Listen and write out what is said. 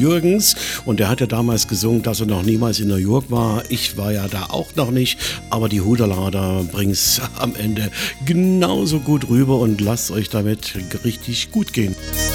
Jürgens und der hat ja damals gesungen, dass er noch niemals in New York war. Ich war ja da auch noch nicht, aber die Hudalader bringt's am Ende genauso gut rüber und lasst euch damit richtig gut gehen.